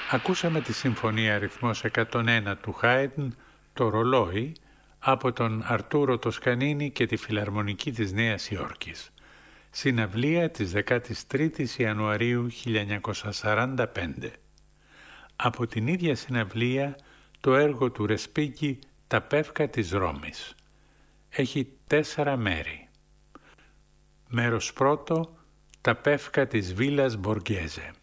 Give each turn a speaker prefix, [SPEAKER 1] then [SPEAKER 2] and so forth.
[SPEAKER 1] Ακούσαμε τη συμφωνία αριθμός 101 του Χάιντν, το ρολόι, από τον Αρτούρο Τοσκανίνη και τη Φιλαρμονική της Νέας Υόρκης. Συναυλία της 13ης Ιανουαρίου 1945. Από την ίδια συναυλία το έργο του Ρεσπίγκη «Τα Πεύκα της Ρώμης». Έχει 4 μέρη. Μέρος πρώτο, «Τα Πεύκα της Βίλας Μποργέζε».